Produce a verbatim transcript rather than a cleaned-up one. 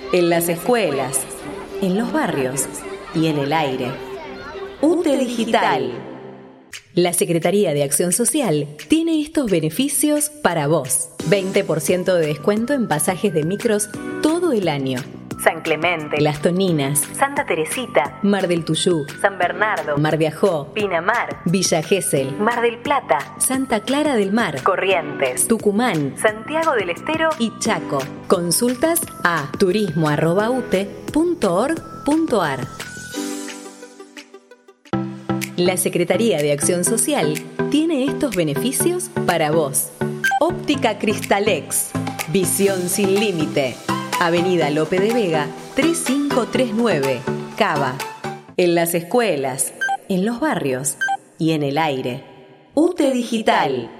en las escuelas, en los barrios y en el aire. U T E Digital. La Secretaría de Acción Social tiene estos beneficios para vos. veinte por ciento de descuento en pasajes de micros todo el año. San Clemente, Las Toninas, Santa Teresita, Mar del Tuyú, San Bernardo, Mar de Ajó, Pinamar, Villa Gesell, Mar del Plata, Santa Clara del Mar, Corrientes, Tucumán, Santiago del Estero y Chaco. Consultas a turismo arroba u t e punto org punto a r. La Secretaría de Acción Social tiene estos beneficios para vos. Óptica Cristalex, visión sin límite. Avenida Lope de Vega, tres cinco tres nueve, Cava. En las escuelas, en los barrios y en el aire. U T E Digital.